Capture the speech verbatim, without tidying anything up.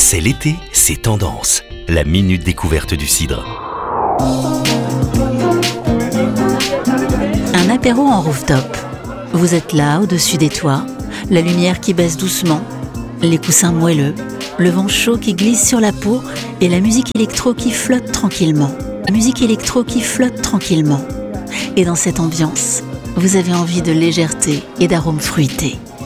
C'est l'été, c'est tendance. La minute découverte du cidre. Un apéro en rooftop. Vous êtes là, au-dessus des toits, la lumière qui baisse doucement, les coussins moelleux, le vent chaud qui glisse sur la peau et la musique électro qui flotte tranquillement. La musique électro qui flotte tranquillement. Et dans cette ambiance, vous avez envie de légèreté et d'arômes fruités.